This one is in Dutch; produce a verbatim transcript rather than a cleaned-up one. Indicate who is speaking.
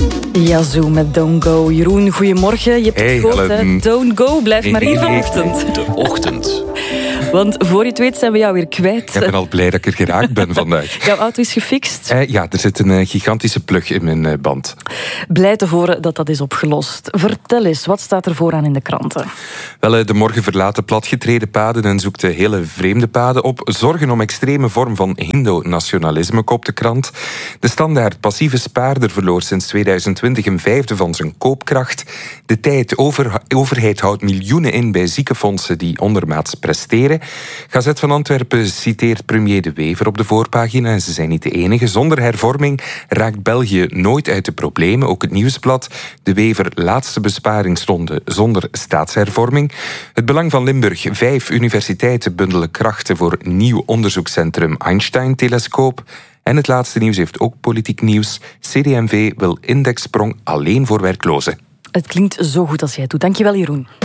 Speaker 1: Ja, zo met Don't Go. Jeroen, goedemorgen. Je hebt
Speaker 2: hey,
Speaker 1: het gehoord, hè? Don't Go, blijf maar hier vanochtend.
Speaker 2: De ochtend.
Speaker 1: Want voor je het weet zijn we jou weer kwijt.
Speaker 2: Ik ben al blij dat ik er geraakt ben vandaag.
Speaker 1: Jouw auto is gefixt?
Speaker 2: Eh, ja, er zit een uh, gigantische plug in mijn uh, band.
Speaker 1: Blij te horen dat dat is opgelost. Vertel eens, wat staat er vooraan in de kranten?
Speaker 2: Wel, uh, de morgen verlaten platgetreden paden en zoekt uh, hele vreemde paden op. Zorgen om extreme vorm van Hindo-nationalisme, koopt de krant. De standaard passieve spaarder verloor sinds tweeduizend twintig een vijfde van zijn koopkracht. De tijd, over, overheid houdt miljoenen in bij ziekenfondsen die ondermaats presteren. Gazet van Antwerpen citeert premier De Wever op de voorpagina. En ze zijn niet de enige. Zonder hervorming raakt België nooit uit de problemen. Ook het Nieuwsblad. De Wever laatste besparingsronde zonder staatshervorming. Het Belang van Limburg. Vijf universiteiten bundelen krachten voor nieuw onderzoekscentrum Einstein-telescoop. En het laatste nieuws heeft ook politiek nieuws. C D M V wil indexsprong alleen voor werklozen.
Speaker 1: Het klinkt zo goed als jij het doet. Dankjewel, Jeroen.